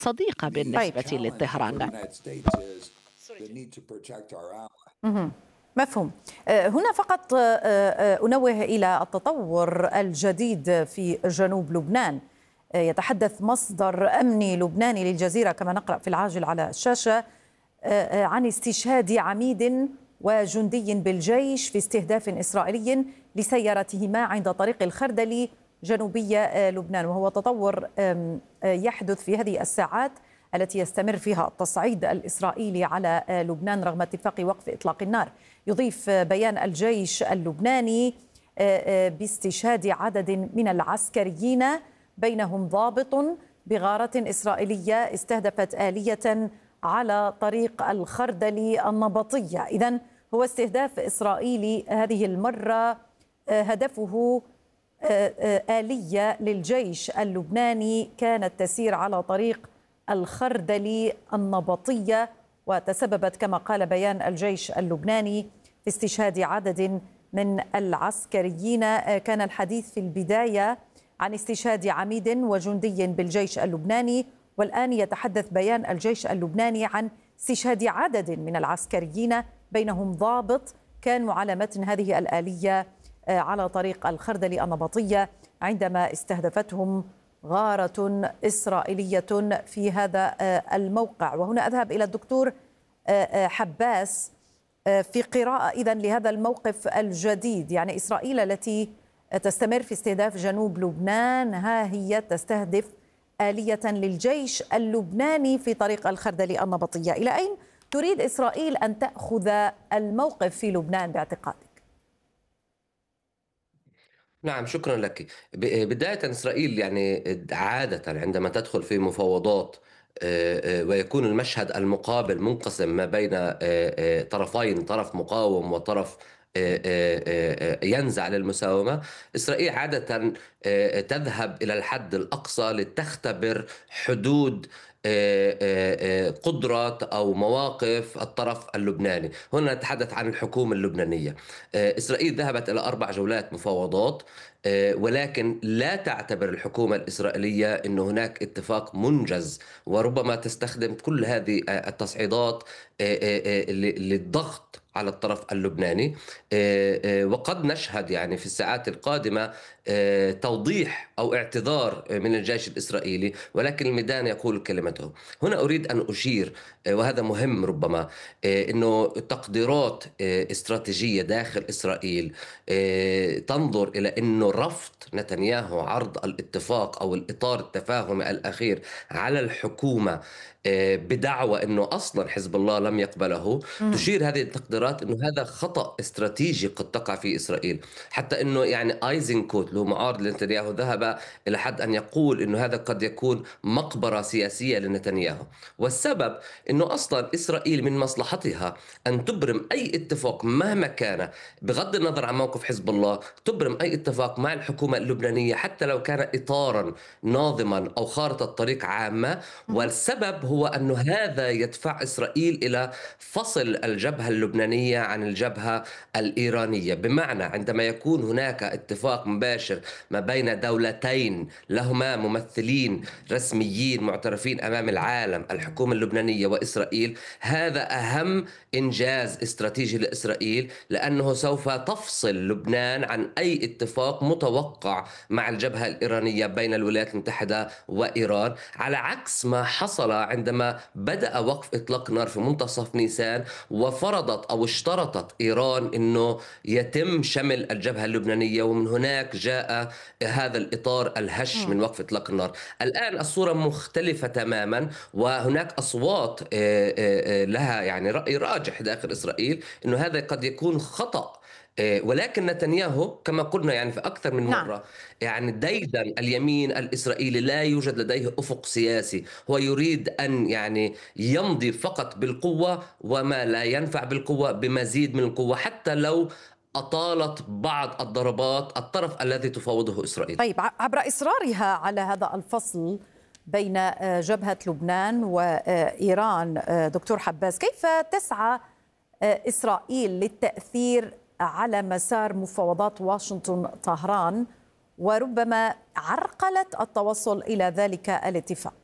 صديقة طيب. بالنسبة لطهران. مفهوم. هنا فقط أنوه إلى التطور الجديد في جنوب لبنان. يتحدث مصدر أمني لبناني للجزيرة كما نقرأ في العاجل على الشاشة عن استشهاد عميد وجندي بالجيش في استهداف إسرائيلي لسيارتهما عند طريق الخردلي جنوبي لبنان، وهو تطور يحدث في هذه الساعات التي يستمر فيها التصعيد الإسرائيلي على لبنان رغم اتفاق وقف إطلاق النار. يضيف بيان الجيش اللبناني باستشهاد عدد من العسكريين بينهم ضابط بغارة إسرائيلية استهدفت آلية على طريق الخردلي النبطية. إذن هو استهداف إسرائيلي هذه المرة هدفه آلية للجيش اللبناني كانت تسير على طريق الخردلي النبطية، وتسببت كما قال بيان الجيش اللبناني في استشهاد عدد من العسكريين. كان الحديث في البداية عن استشهاد عميد وجندي بالجيش اللبناني، والآن يتحدث بيان الجيش اللبناني عن استشهاد عدد من العسكريين بينهم ضابط كانوا على متن هذه الآلية على طريق الخردلي النبطية عندما استهدفتهم غارة إسرائيلية في هذا الموقع. وهنا أذهب إلى الدكتور حباس في قراءة إذن لهذا الموقف الجديد. يعني إسرائيل التي تستمر في استهداف جنوب لبنان ها هي تستهدف آلية للجيش اللبناني في طريق الخردلي النبطية. إلى أين تريد إسرائيل أن تأخذ الموقف في لبنان باعتقادك؟ نعم، شكرا لك. بداية إسرائيل يعني عادة عندما تدخل في مفاوضات ويكون المشهد المقابل منقسم ما بين طرفين، طرف مقاوم وطرف ينزع للمساومة، إسرائيل عادة تذهب إلى الحد الأقصى لتختبر حدود قدرة أو مواقف الطرف اللبناني. هنا نتحدث عن الحكومة اللبنانية. إسرائيل ذهبت إلى 4 جولات مفاوضات، ولكن لا تعتبر الحكومة الإسرائيلية أن هناك اتفاق منجز، وربما تستخدم كل هذه التصعيدات للضغط على الطرف اللبناني. وقد نشهد يعني في الساعات القادمة توضيح أو اعتذار من الجيش الإسرائيلي، ولكن الميدان يقول كلمته. هنا أريد أن أشير وهذا مهم ربما أنه تقديرات استراتيجية داخل إسرائيل تنظر إلى أنه رفض نتنياهو عرض الاتفاق أو الإطار التفاهمي الأخير على الحكومة بدعوى أنه أصلا حزب الله لم يقبله. تشير هذه التقديرات أنه هذا خطأ استراتيجي قد تقع في إسرائيل، حتى أنه يعني آيزنكوت اللي هو معارض لنتنياهو ذهب إلى حد أن يقول أنه هذا قد يكون مقبرة سياسية لنتنياهو. والسبب أنه أصلا إسرائيل من مصلحتها أن تبرم أي اتفاق مهما كان بغض النظر عن موقف حزب الله، تبرم أي اتفاق مع الحكومة اللبنانية حتى لو كان إطارا ناظما أو خارطة طريق عامة. والسبب هو أن هذا يدفع إسرائيل إلى فصل الجبهة اللبنانية عن الجبهة الإيرانية. بمعنى عندما يكون هناك اتفاق مباشر ما بين دولتين لهما ممثلين رسميين معترفين أمام العالم، الحكومة اللبنانية وإسرائيل، هذا أهم إنجاز استراتيجي لإسرائيل، لأنه سوف تفصل لبنان عن أي اتفاق متوقع مع الجبهة الإيرانية بين الولايات المتحدة وإيران، على عكس ما حصل عندما بدأ وقف إطلاق نار في منتصف نيسان وفرضت أو اشترطت إيران أنه يتم شمل الجبهة اللبنانية، ومن هناك جاء هذا الإطار الهش من وقف إطلاق النار. الآن الصورة مختلفة تماما، وهناك أصوات لها يعني رأي راجح داخل إسرائيل أنه هذا قد يكون خطأ. ولكن نتنياهو كما قلنا يعني في أكثر من مرة يعني ديدن اليمين الإسرائيلي لا يوجد لديه أفق سياسي، هو يريد أن يعني يمضي فقط بالقوة، وما لا ينفع بالقوة بمزيد من القوة حتى لو أطالت بعض الضربات الطرف الذي تفاوضه إسرائيل. طيب، عبر إصرارها على هذا الفصل بين جبهة لبنان وإيران دكتور حباس، كيف تسعى إسرائيل للتأثير على مسار مفاوضات واشنطن طهران وربما عرقلت التوصل إلى ذلك الاتفاق؟